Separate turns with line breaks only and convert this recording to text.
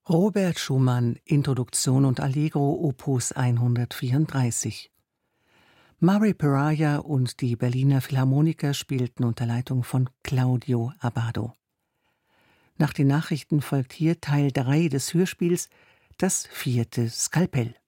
Robert Schumann, Introduktion und Allegro, Opus 134. Murray Peraja und die Berliner Philharmoniker spielten unter Leitung von Claudio Abbado. Nach den Nachrichten folgt hier Teil 3 des Hörspiels, das 4. Skalpell.